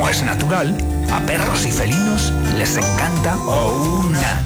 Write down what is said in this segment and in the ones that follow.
como es natural, a perros y felinos les encanta OUNAT.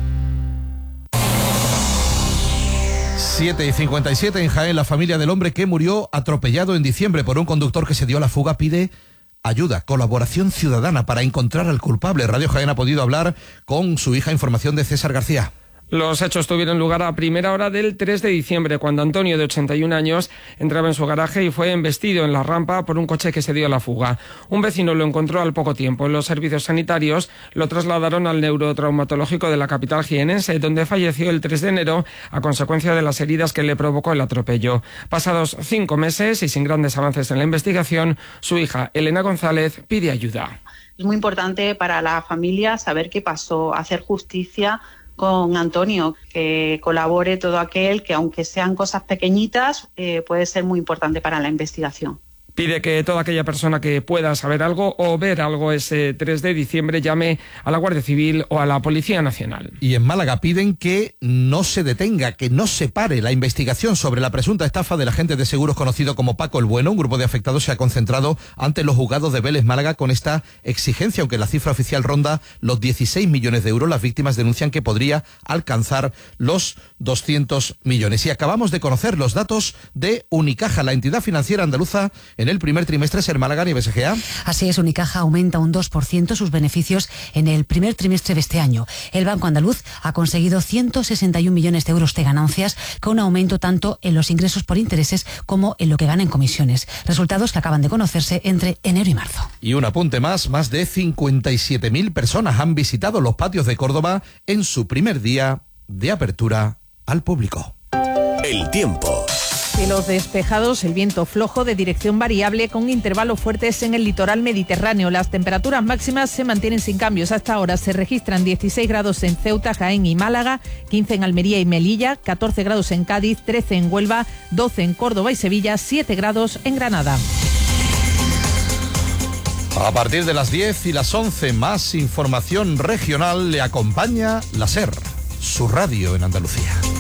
7:57 en Jaén. La familia del hombre que murió atropellado en diciembre por un conductor que se dio a la fuga pide ayuda, colaboración ciudadana para encontrar al culpable. Radio Jaén ha podido hablar con su hija. Información de César García. Los hechos tuvieron lugar a primera hora del 3 de diciembre, cuando Antonio, de 81 años, entraba en su garaje y fue embestido en la rampa por un coche que se dio a la fuga. Un vecino lo encontró al poco tiempo. Los servicios sanitarios lo trasladaron al neurotraumatológico de la capital jienense, donde falleció el 3 de enero a consecuencia de las heridas que le provocó el atropello. Pasados 5 meses y sin grandes avances en la investigación, su hija, Elena González, pide ayuda. Es muy importante para la familia saber qué pasó, hacer justicia con Antonio, que colabore todo aquel que, aunque sean cosas pequeñitas, puede ser muy importante para la investigación. Pide que toda aquella persona que pueda saber algo o ver algo ese 3 de diciembre llame a la Guardia Civil o a la Policía Nacional. Y en Málaga piden que no se detenga, que no se pare la investigación sobre la presunta estafa del agente de seguros conocido como Paco el Bueno. Un grupo de afectados se ha concentrado ante los juzgados de Vélez, Málaga, con esta exigencia. Aunque la cifra oficial ronda los 16 millones de euros, las víctimas denuncian que podría alcanzar los 200 millones. Y acabamos de conocer los datos de Unicaja, la entidad financiera andaluza, en el primer trimestre. Ser Málaga, Nieves Egea. Así es, Unicaja aumenta un 2% sus beneficios en el primer trimestre de este año. El Banco Andaluz ha conseguido 161 millones de euros de ganancias, con un aumento tanto en los ingresos por intereses como en lo que gana en comisiones. Resultados que acaban de conocerse entre enero y marzo. Y un apunte más de 57.000 personas han visitado los patios de Córdoba en su primer día de apertura al público. El tiempo. Cielos despejados, el viento flojo de dirección variable con intervalos fuertes en el litoral mediterráneo. Las temperaturas máximas se mantienen sin cambios. Hasta ahora se registran 16 grados en Ceuta, Jaén y Málaga, 15 en Almería y Melilla, 14 grados en Cádiz, 13 en Huelva, 12 en Córdoba y Sevilla, 7 grados en Granada. A partir de las 10 y las 11, más información regional. Le acompaña la SER, su radio en Andalucía.